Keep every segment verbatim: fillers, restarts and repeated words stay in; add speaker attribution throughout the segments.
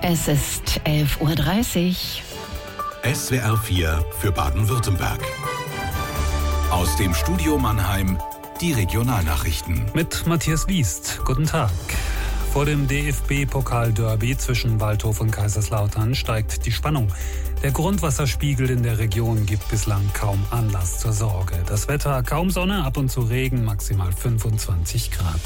Speaker 1: Es ist elf Uhr dreißig.
Speaker 2: S W R vier für Baden-Württemberg. Aus dem Studio Mannheim die Regionalnachrichten.
Speaker 3: Mit Matthias Wiest. Guten Tag. Vor dem D F B-Pokal-Derby zwischen Waldhof und Kaiserslautern steigt die Spannung. Der Grundwasserspiegel in der Region gibt bislang kaum Anlass zur Sorge. Das Wetter kaum Sonne, ab und zu Regen, maximal fünfundzwanzig Grad.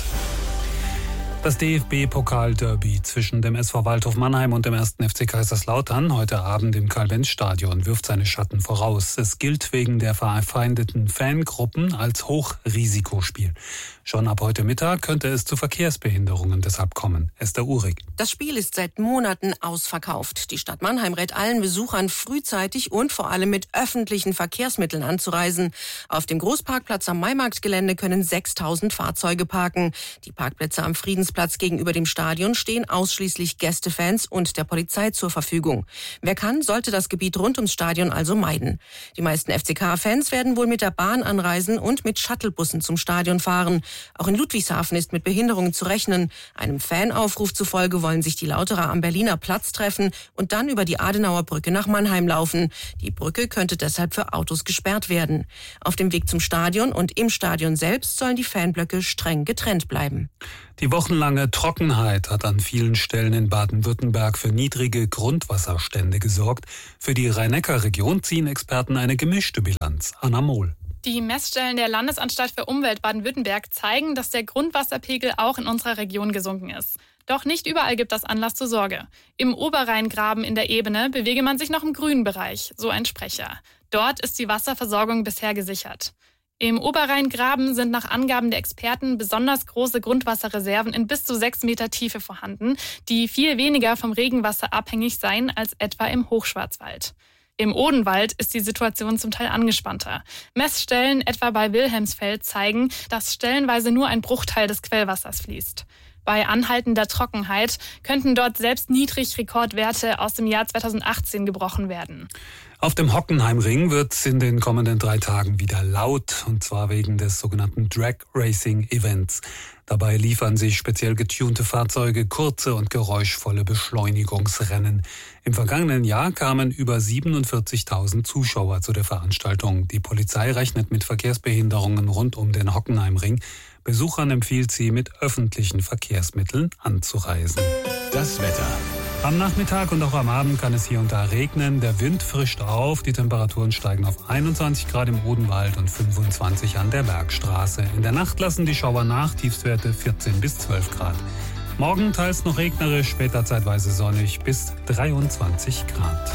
Speaker 3: Das D F B-Pokal-Derby zwischen dem S V Waldhof Mannheim und dem ersten F C Kaiserslautern heute Abend im Karl-Benz-Stadion wirft seine Schatten voraus. Es gilt wegen der verfeindeten Fangruppen als Hochrisikospiel. Schon ab heute Mittag könnte es zu Verkehrsbehinderungen deshalb kommen. Esther Uhrig.
Speaker 4: Das Spiel ist seit Monaten ausverkauft. Die Stadt Mannheim rät allen Besuchern, frühzeitig und vor allem mit öffentlichen Verkehrsmitteln anzureisen. Auf dem Großparkplatz am Maimarktgelände können sechstausend Fahrzeuge parken. Die Parkplätze am Friedensplatz gegenüber dem Stadion stehen ausschließlich Gästefans und der Polizei zur Verfügung. Wer kann, sollte das Gebiet rund ums Stadion also meiden. Die meisten F C K-Fans werden wohl mit der Bahn anreisen und mit Shuttlebussen zum Stadion fahren. Auch in Ludwigshafen ist mit Behinderungen zu rechnen. Einem Fanaufruf zufolge wollen sich die Lauterer am Berliner Platz treffen und dann über die Adenauer Brücke nach Mannheim laufen. Die Brücke könnte deshalb für Autos gesperrt werden. Auf dem Weg zum Stadion und im Stadion selbst sollen die Fanblöcke streng getrennt bleiben.
Speaker 3: Die wochenlange Trockenheit hat an vielen Stellen in Baden-Württemberg für niedrige Grundwasserstände gesorgt. Für die Rhein-Neckar-Region ziehen Experten eine gemischte Bilanz. Anna Mohl.
Speaker 5: Die Messstellen der Landesanstalt für Umwelt Baden-Württemberg zeigen, dass der Grundwasserpegel auch in unserer Region gesunken ist. Doch nicht überall gibt das Anlass zur Sorge. Im Oberrheingraben in der Ebene bewege man sich noch im grünen Bereich, so ein Sprecher. Dort ist die Wasserversorgung bisher gesichert. Im Oberrheingraben sind nach Angaben der Experten besonders große Grundwasserreserven in bis zu sechs Meter Tiefe vorhanden, die viel weniger vom Regenwasser abhängig seien als etwa im Hochschwarzwald. Im Odenwald ist die Situation zum Teil angespannter. Messstellen etwa bei Wilhelmsfeld zeigen, dass stellenweise nur ein Bruchteil des Quellwassers fließt. Bei anhaltender Trockenheit könnten dort selbst Niedrigrekordwerte aus dem Jahr zweitausendachtzehn gebrochen werden.
Speaker 3: Auf dem Hockenheimring wird es in den kommenden drei Tagen wieder laut, und zwar wegen des sogenannten Drag Racing Events. Dabei liefern sich speziell getunte Fahrzeuge kurze und geräuschvolle Beschleunigungsrennen. Im vergangenen Jahr kamen über siebenundvierzigtausend Zuschauer zu der Veranstaltung. Die Polizei rechnet mit Verkehrsbehinderungen rund um den Hockenheimring. Besuchern empfiehlt sie, mit öffentlichen Verkehrsmitteln anzureisen.
Speaker 2: Das Wetter.
Speaker 3: Am Nachmittag und auch am Abend kann es hier und da regnen. Der Wind frischt auf. Die Temperaturen steigen auf einundzwanzig Grad im Odenwald und fünfundzwanzig an der Bergstraße. In der Nacht lassen die Schauer nach. Tiefstwerte vierzehn bis zwölf Grad. Morgen teils noch regnerisch, später zeitweise sonnig bis dreiundzwanzig Grad.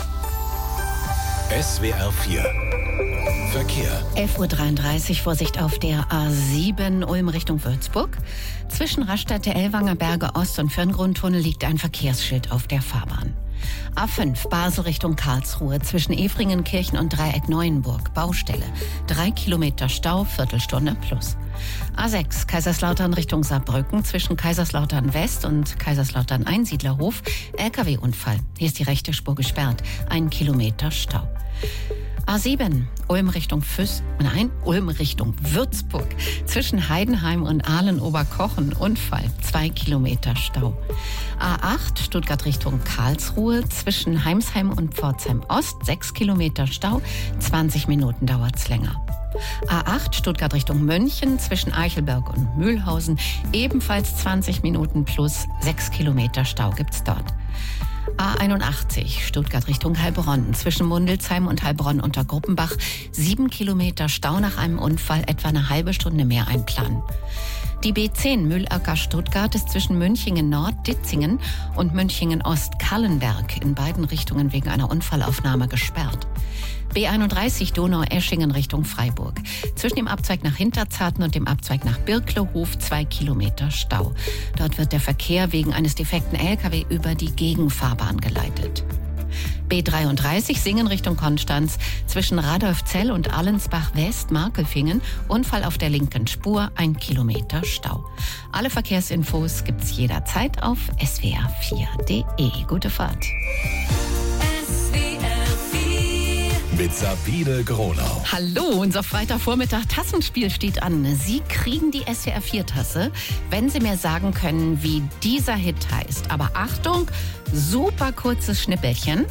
Speaker 2: S W R vier Verkehr.
Speaker 1: elf Uhr dreiunddreißig, Vorsicht auf der A sieben Ulm Richtung Würzburg. Zwischen Rastatt der Ellwanger Berge Ost und Firngrundtunnel liegt ein Verkehrsschild auf der Fahrbahn. A fünf Basel Richtung Karlsruhe zwischen Efringenkirchen und Dreieck Neuenburg. Baustelle. Drei Kilometer Stau, Viertelstunde plus. A sechs Kaiserslautern Richtung Saarbrücken zwischen Kaiserslautern West und Kaiserslautern Einsiedlerhof. L K W-Unfall. Hier ist die rechte Spur gesperrt. Ein Kilometer Stau. A sieben, Ulm Richtung Füss, nein, Ulm Richtung Würzburg. Zwischen Heidenheim und Aalen-Oberkochen Unfall, zwei Kilometer Stau. A acht, Stuttgart Richtung Karlsruhe, zwischen Heimsheim und Pforzheim Ost, sechs Kilometer Stau, zwanzig Minuten dauert's länger. A acht, Stuttgart Richtung München, zwischen Eichelberg und Mühlhausen, ebenfalls zwanzig Minuten plus, sechs Kilometer Stau gibt's dort. A einundachtzig, Stuttgart Richtung Heilbronn, zwischen Mundelsheim und Heilbronn unter Gruppenbach, sieben Kilometer Stau nach einem Unfall, etwa eine halbe Stunde mehr einplanen. Die B zehn Mühlacker Stuttgart ist zwischen Münchingen Nord, Ditzingen und Münchingen Ost, Kallenberg in beiden Richtungen wegen einer Unfallaufnahme gesperrt. B einunddreißig Donau-Eschingen Richtung Freiburg. Zwischen dem Abzweig nach Hinterzarten und dem Abzweig nach Birklehof zwei Kilometer Stau. Dort wird der Verkehr wegen eines defekten L K W über die Gegenfahrbahn geleitet. B dreiunddreißig Singen Richtung Konstanz zwischen Radolfzell und Allensbach West Markelfingen. Unfall auf der linken Spur, ein Kilometer Stau. Alle Verkehrsinfos gibt's jederzeit auf S W R vier Punkt de. Gute Fahrt.
Speaker 6: S W R vier
Speaker 2: mit Sabine Gronau.
Speaker 1: Hallo, unser Freitagvormittag-Tassenspiel steht an. Sie kriegen die S W R vier Tasse, wenn Sie mir sagen können, wie dieser Hit heißt. Aber Achtung, super kurzes Schnippelchen.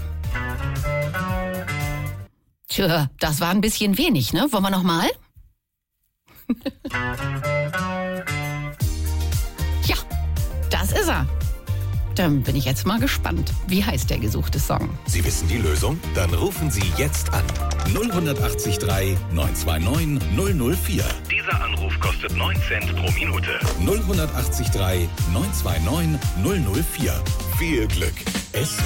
Speaker 1: Tja, das war ein bisschen wenig, ne? Wollen wir noch mal? Ja, das ist er. Dann bin ich jetzt mal gespannt. Wie heißt der gesuchte Song?
Speaker 2: Sie wissen die Lösung? Dann rufen Sie jetzt an. null acht drei neun zwei neun null null vier.
Speaker 6: Dieser Anruf kostet neun Cent pro Minute.
Speaker 2: null acht drei neun zwei neun null null vier. Viel Glück. Es